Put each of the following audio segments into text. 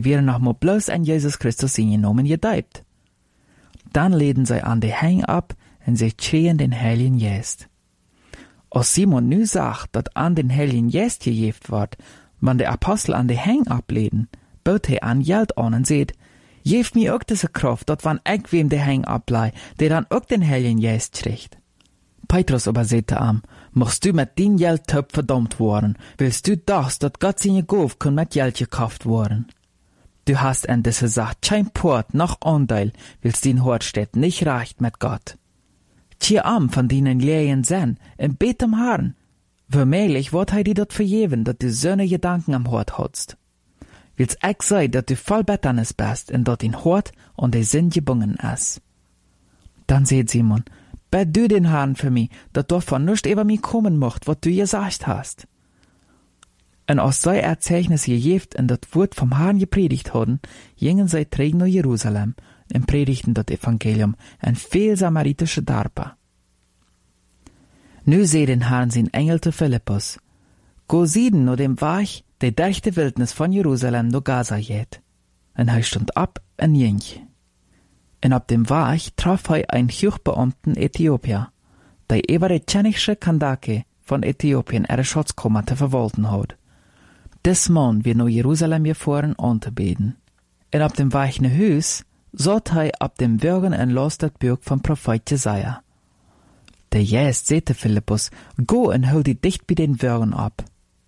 wären noch mal bloß an Jesus Christus in Namen gedeibt. Dann leden sie an die Hang ab und sie schreien den Heiligen Geist. Als Simon nu sagt, dass an den Heiligen Geist gejeft wird, wenn die Apostel an die Hang ableden, bot er an Geld an und sagt, geef mir auch diese Kraft, dat wann ich wem die Hang ablei, der dann auch den Heiligen Geist kriegt. Petrus aber sagte am, machst du mit den Geldtöpf verdammt worden, willst du das, dat Gott seine Gauf kann mit Geld gekauft worden? Du hast an diese Sache kein Port noch Anteil, willst den Hortstedt nicht reicht mit Gott. Tje am von denen Lehen sen, in betem Haaren, womöglich wird dir dort vergeben, dat du so ne Gedanken am Hort hast. Willst ich sei, dat du voll Betternis bist, und dat den Hort und der Sinn gebungen ist. Dann seht Simon, bet du den Herrn für mich, dat davon nicht über mich kommen mocht, wat du gesagt hast. Und aus sei Erzeichnis gejeft und dat Wort vom Herrn gepredigt haben, gingen sie träg nach Jerusalem und predigten das Evangelium an viel samaritische Darpa. Nu seh den Herrn sein Engel zu Philippus, go sieden no dem Weg, der dichte Wildnis von Jerusalem no Gaza geht. Und er stund ab und ging. Und ab dem Weg traf er einen Hochbeamten Äthiopier, der über die tschenische Kandake von Äthiopien ihre Schatzkammer zu verwalten hat. Des Mann wird nach Jerusalem gefahren anzubeten. Und ab dem Weg nach Hus sollt er ab dem Bürgen ein Los das Buch vom Prophet Jesaja. Der Geist sagte Philippus, go und hol die dicht bei den Bürgen ab.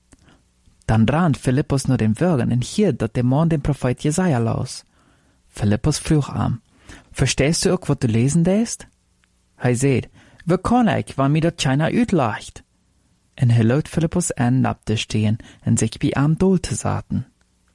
Dann rannt Philippus nur den Bürgen und hielt, dass der Mann den Prophet Jesaja las. Philippus frug am, verstehst du auch, was du lesen lässt? Er sagt, wie kann ich, wenn mir das keiner utlacht? Und er lot Philippus an, abzustehen und sich bei am Dol zu saten.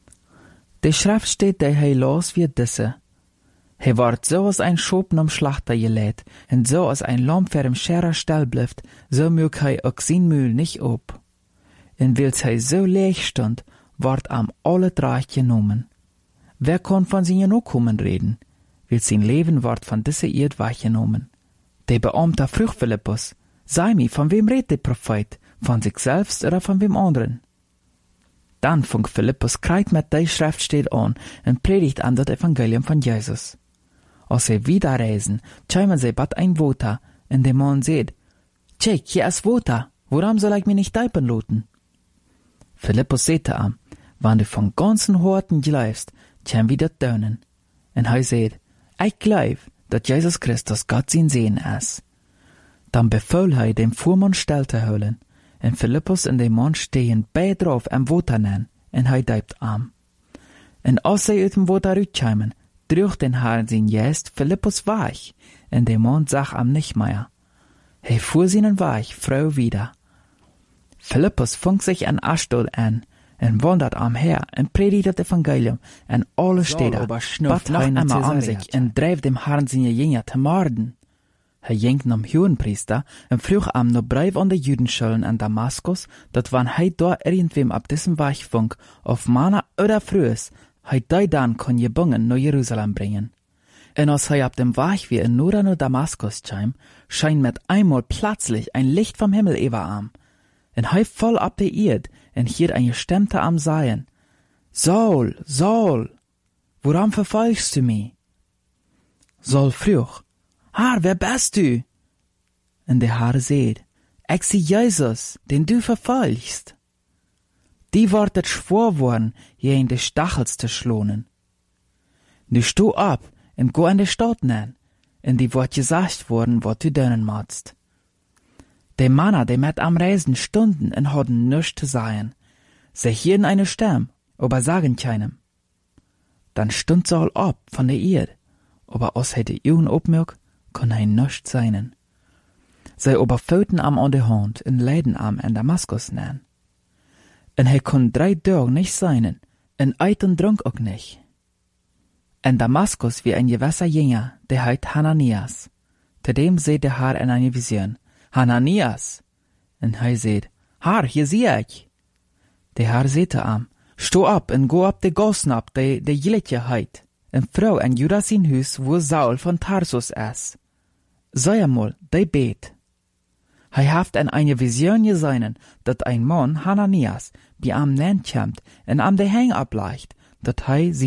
Die Schrift steht, der er las wie diese. Er ward so als ein Schopen am Schlachter gelegt, und so als ein Lamm für im Scherer Stall blifft, so mög er auch sein Mühl nicht ob. Und wils er so leeg stund, ward am alle drei genommen. Wer kann von seinen Nachkommen reden? Will sein Leben ward von dieser Erd weggenommen. Der Beamte frug Philippus, sei mir, von wem redet der Prophet? Von sich selbst oder von wem anderen? Dann fing Philippus kreit mit der Schriftstelle an und predigt an das Evangelium von Jesus. Als sie wieder reisen, kämen sie bad ein Water, und der Mann sagt, check, hier ist Water, warum soll ich mich nicht teipen lassen? Philippus sagte ihm, wenn du von ganzen Horten glaubst, kämen wir das tun. Und er sagt, ich glaube, dass Jesus Christus Gott sein Sehen ist. Dann befahl er, dem Fuhrmann still zu holen, und Philippus und der Mann stehen beide drauf am Water nennen, und er deibt am. Und als sie aus dem Water rauskämen, drüch den Herrn sein Geist Philippus weich, und der Mann sah am nicht mehr. Er fuhr seinen Weg froh wieder. Philippus fängt sich an Ashdod an, und wandert am her, und predigt das Evangelium, und alle Städte, bat noch einmal an sich, und dreif dem Herrn seine Jünger zu morden. Er ging nam Hohenpriester, und frug am no Brief an die Judenschulen an Damaskus, dat wann er dort irgendwem ab diesem Weg funk, auf Mana oder Frühes, er dann kann gebungen nach Jerusalem bringen. Und als er ab dem Weg wie in Nura no Damaskus kam, scheint mit einmal plötzlich ein Licht vom Himmel über am. Und er voll ab der Erd, und hielt eine Stimme am Sagen, Saul, Saul, woran verfolgst du mich? Saul frug, Herr, wer bist du? Und der Herr sagt, ich sei Jesus, den du verfolgst. Die wortet schwor worden, je in die Stachels zu schlonen. Nu sto ab und go an die Stadt nennen, und die wort gesagt worden, wat du dönen magst. Die Männer, die mit am Reisen stunden und hatten nichts zu sagen. Sie hielten eine Stimme, aber sagen keinem. Dann stund Saul ab von der Erde, aber aus hätte Jungen obmög, kann er nichts sein. Sie aber föten am an der Hand und leiden am in Damaskus nennen. Und er kon 3 Tage nicht sein, und eit und trank auch nicht. In Damaskus wie ein gewisser Jünger, der heißt Hananias. Zu dem seht der Herr in einer Vision, Hananias. Und er sagt, Herr, hier sehe ich. Der Herr sagte ihm, steh ab und go ab de Gossen ab, de Jiletje heit. Und Frau in Judas in Hus, wo Saul von Tarsus ist. Sei einmal, de bet. Er haft in eine Vision gesehen, dat ein Mann, Hananias, bei am nennt kommt und am de Hang ableicht, dat